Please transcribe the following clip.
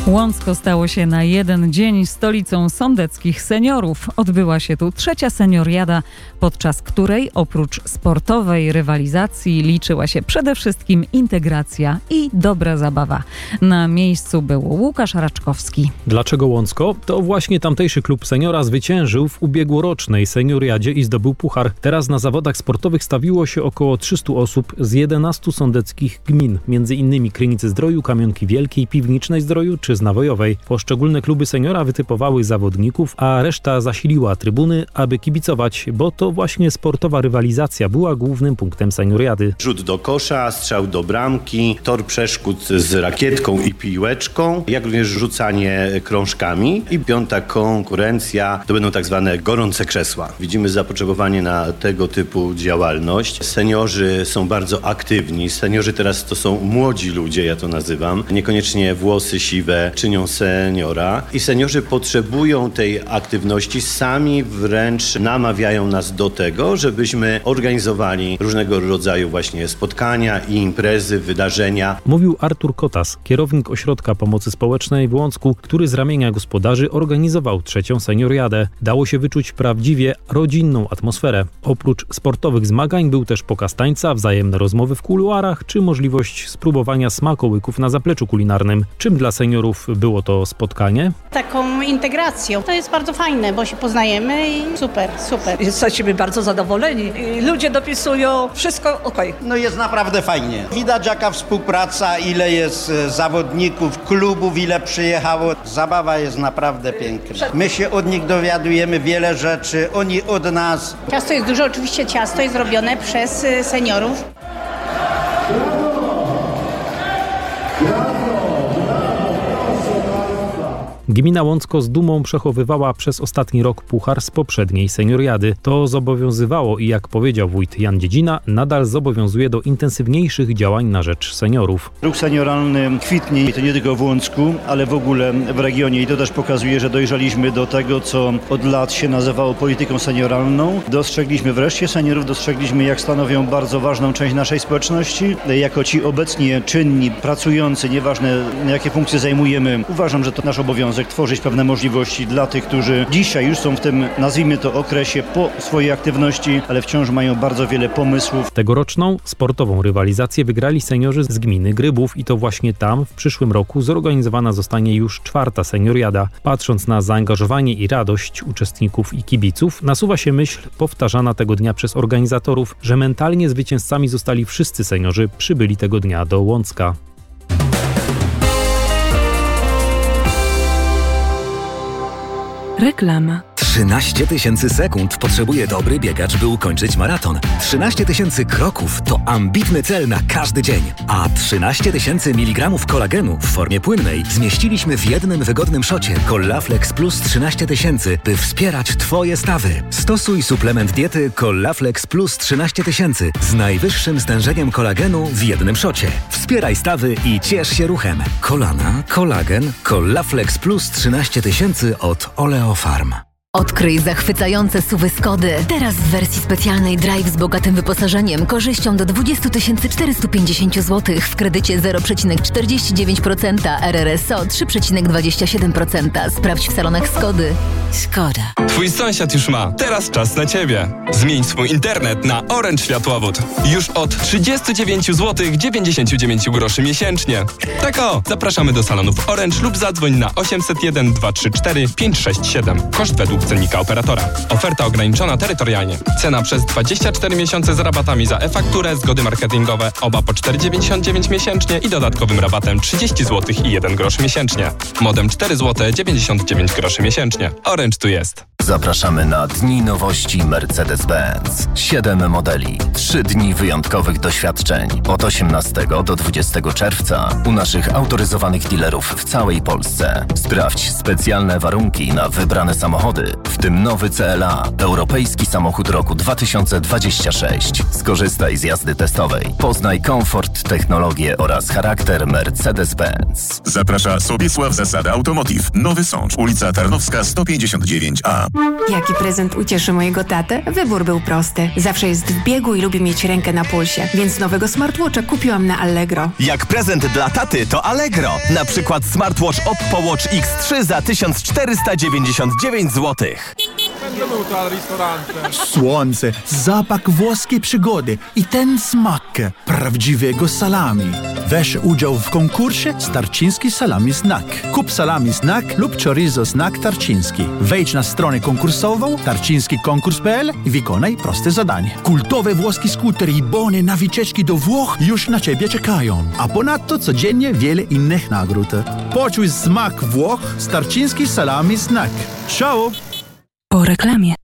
Łącko stało się na jeden dzień stolicą sądeckich seniorów. Odbyła się tu 3. senioriada, podczas której oprócz sportowej rywalizacji liczyła się przede wszystkim integracja i dobra zabawa. Na miejscu był Łukasz Raczkowski. Dlaczego Łącko? To właśnie tamtejszy klub seniora zwyciężył w ubiegłorocznej senioriadzie i zdobył puchar. Teraz na zawodach sportowych stawiło się około 300 osób z 11 sądeckich gmin, m.in. Krynicy-Zdroju, Kamionki Wielkiej, Piwnicznej-Zdroju czy z Nawojowej. Poszczególne kluby seniora wytypowały zawodników, a reszta zasiliła trybuny, aby kibicować, bo to właśnie sportowa rywalizacja była głównym punktem senioriady. Rzut do kosza, strzał do bramki, tor przeszkód z rakietką i piłeczką, jak również rzucanie krążkami. I 5. konkurencja to będą tak zwane gorące krzesła. Widzimy zapotrzebowanie na tego typu działalność. Seniorzy są bardzo aktywni. Seniorzy teraz to są młodzi ludzie, ja to nazywam. Niekoniecznie włosy siwe czynią seniora. I seniorzy potrzebują tej aktywności. Sami wręcz namawiają nas do tego, żebyśmy organizowali różnego rodzaju właśnie spotkania i imprezy, wydarzenia. Mówił Artur Kotas, kierownik Ośrodka Pomocy Społecznej w Łącku, który z ramienia gospodarzy organizował 3. senioriadę. Dało się wyczuć prawdziwie rodzinną atmosferę. Oprócz sportowych zmagań był też pokaz tańca, wzajemne rozmowy w kuluarach, czy możliwość spróbowania smakołyków na zapleczu kulinarnym. Czym dla seniorów było to spotkanie? Taką integracją. To jest bardzo fajne, bo się poznajemy i super. Jesteśmy bardzo zadowoleni. Ludzie dopisują, wszystko okej. No jest naprawdę fajnie. Widać jaka współpraca, ile jest zawodników, klubów, ile przyjechało. Zabawa jest naprawdę piękna. My się od nich dowiadujemy wiele rzeczy, oni od nas. Ciasto jest duże, oczywiście ciasto jest robione przez seniorów. Gmina Łącko z dumą przechowywała przez ostatni rok puchar z poprzedniej senioriady. To zobowiązywało i jak powiedział wójt Jan Dziedzina, nadal zobowiązuje do intensywniejszych działań na rzecz seniorów. Ruch senioralny kwitnie i to nie tylko w Łącku, ale w ogóle w regionie i to też pokazuje, że dojrzeliśmy do tego, co od lat się nazywało polityką senioralną. Dostrzegliśmy wreszcie seniorów, dostrzegliśmy, jak stanowią bardzo ważną część naszej społeczności. Jako ci obecnie czynni, pracujący, nieważne jakie funkcje zajmujemy, uważam, że to nasz obowiązek tworzyć pewne możliwości dla tych, którzy dzisiaj już są w tym, nazwijmy to, okresie po swojej aktywności, ale wciąż mają bardzo wiele pomysłów. Tegoroczną sportową rywalizację wygrali seniorzy z gminy Grybów i to właśnie tam w przyszłym roku zorganizowana zostanie już 4. senioriada. Patrząc na zaangażowanie i radość uczestników i kibiców, nasuwa się myśl powtarzana tego dnia przez organizatorów, że mentalnie zwycięzcami zostali wszyscy seniorzy przybyli tego dnia do Łącka. Reklama. 13 000 sekund potrzebuje dobry biegacz, by ukończyć maraton. 13 000 kroków to ambitny cel na każdy dzień. A 13 000 mg kolagenu w formie płynnej zmieściliśmy w jednym wygodnym szocie Collaflex Plus 13 000, by wspierać Twoje stawy. Stosuj suplement diety Collaflex Plus 13 000 z najwyższym stężeniem kolagenu w jednym szocie. Wspieraj stawy i ciesz się ruchem. Kolana, kolagen, Collaflex Plus 13 000 od Oleofarm. Odkryj zachwycające SUV-y Skody. Teraz w wersji specjalnej Drive z bogatym wyposażeniem, korzyścią do 20 450 zł w kredycie 0,49%, RRSO 3,27%. Sprawdź w salonach Skody. Skoda. Twój sąsiad już ma. Teraz czas na Ciebie. Zmień swój internet na Orange Światłowód. Już od 39 zł 99 groszy miesięcznie. Tak o, zapraszamy do salonów Orange lub zadzwoń na 801 234 567. Koszt według cennika operatora. Oferta ograniczona terytorialnie. Cena przez 24 miesiące z rabatami za e-fakturę, zgody marketingowe, oba po 4,99 miesięcznie i dodatkowym rabatem 30 zł i 1 grosz miesięcznie. Modem 4 zł 99 groszy miesięcznie. Orange tu jest. Zapraszamy na Dni Nowości Mercedes-Benz. 7 modeli, 3 dni wyjątkowych doświadczeń. Od 18 do 20 czerwca u naszych autoryzowanych dealerów w całej Polsce. Sprawdź specjalne warunki na wybrane samochody, w tym nowy CLA, europejski samochód roku 2026. Skorzystaj z jazdy testowej. Poznaj komfort, technologię oraz charakter Mercedes-Benz. Zaprasza Sobiesław Zasada Automotive. Nowy Sącz, ulica Tarnowska 159A. Jaki prezent ucieszy mojego tatę? Wybór był prosty. Zawsze jest w biegu i lubi mieć rękę na pulsie, więc nowego smartwatcha kupiłam na Allegro. Jak prezent dla taty to Allegro. Na przykład smartwatch Oppo Watch X3 za 1499 zł. Słońce, zapach włoskiej przygody i ten smak prawdziwego salami. Weź udział w konkursie Tarczyński Salami Znak. Kup salami Znak lub chorizo Znak Tarczyński. Wejdź na stronę konkursową tarczyńskikonkurs.pl i wykonaj proste zadanie. Kultowe włoskie skutery i bony na wycieczki do Włoch już na Ciebie czekają. A ponadto codziennie wiele innych nagród. Poczuj smak Włoch z Tarczyński Salami Znak. Ciao! Po reklamie.